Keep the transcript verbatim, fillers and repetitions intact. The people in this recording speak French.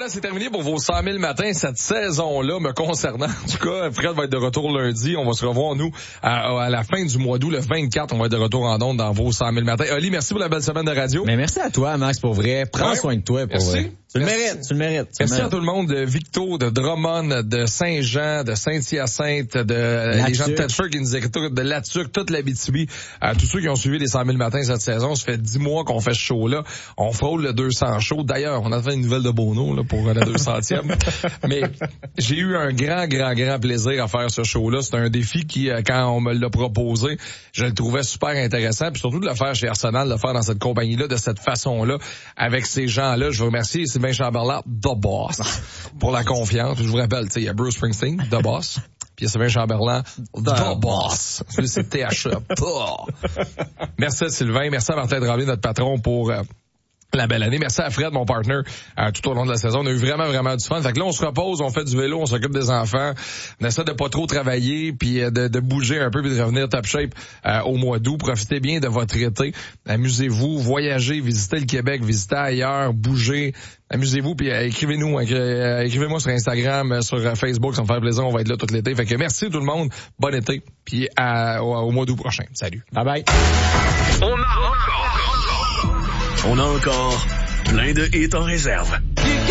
c'est terminé pour vos cent mille matins cette saison-là me concernant. En tout cas, Fred va être de retour lundi. On va se revoir, nous, à, à la fin du mois d'août, le vingt-quatre. On va être de retour en ondes dans vos cent mille matins. Oli, merci pour la belle semaine de radio. Mais merci à toi, Max, pour vrai. Prends ouais. soin de toi, pour merci. vrai. Tu le mérites, tu le mérites. Tu merci le à tout le monde de Victo, de Drummond, de Saint-Jean, de Saint-Hyacinthe, de euh, les gens de Thetford qui nous écoutent, de Latuc, toute l'Abitibi, à tous ceux qui ont suivi les cent mille matins cette saison. Ça fait dix mois qu'on fait ce show-là. On frôle le deux cents show. D'ailleurs, on a fait une nouvelle de Bono là, pour la deux centième. Mais j'ai eu un grand, grand, grand plaisir à faire ce show-là. C'est un défi qui, quand on me l'a proposé, je le trouvais super intéressant. Puis surtout de le faire chez Arsenal, de le faire dans cette compagnie-là, de cette façon-là, avec ces gens-là. Je veux remercier Sylvain Chamberlain, The Boss, pour la confiance. Je vous rappelle, tu sais, il y a Bruce Springsteen, The Boss. Puis il y a Sylvain Chamberlain, The, The Boss. C'est T H E. Merci à Sylvain. Merci à Martin Tremblay, notre patron, pour... Euh, la belle année. Merci à Fred, mon partner, euh, tout au long de la saison. On a eu vraiment, vraiment du fun. Fait que là, on se repose, on fait du vélo, on s'occupe des enfants. On essaie de pas trop travailler, puis euh, de, de bouger un peu, puis de revenir top shape euh, au mois d'août. Profitez bien de votre été. Amusez-vous, voyagez, visitez le Québec, visitez ailleurs, bougez. Amusez-vous, puis euh, écrivez-nous. Euh, écrivez-moi sur Instagram, euh, sur euh, Facebook, ça me fait plaisir. On va être là tout l'été. Fait que merci tout le monde. Bon été, puis à, au, au mois d'août prochain. Salut. Bye bye. On a encore... On a encore plein de hits en réserve.